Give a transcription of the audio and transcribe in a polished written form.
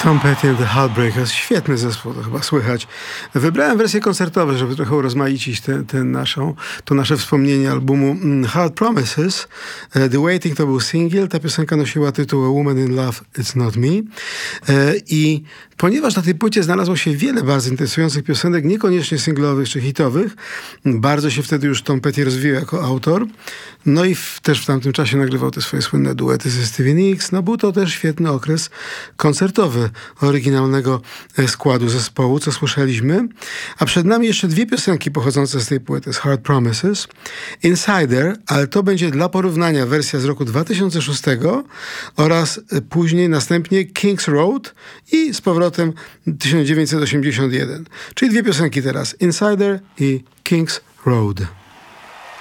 Tom Petty and the Heartbreakers. Świetny zespół, to chyba słychać. Wybrałem wersję koncertową, żeby trochę urozmaicić to nasze wspomnienie albumu Hard Promises. The Waiting to był singiel. Ta piosenka nosiła tytuł A Woman in Love, It's Not Me. I ponieważ na tej płycie znalazło się wiele bardzo interesujących piosenek, niekoniecznie singlowych czy hitowych, bardzo się wtedy już Tom Petty rozwijał jako autor. No i też w tamtym czasie nagrywał te swoje słynne duety ze Stevie Nicks. No był to też świetny okres koncertowy oryginalnego składu zespołu, co słyszeliśmy. A przed nami jeszcze dwie piosenki pochodzące z tej płyty, z Hard Promises. Insider, ale to będzie dla porównania wersja z roku 2006 oraz później następnie King's Road i z powrotem 1981. Czyli dwie piosenki teraz, Insider i King's Road.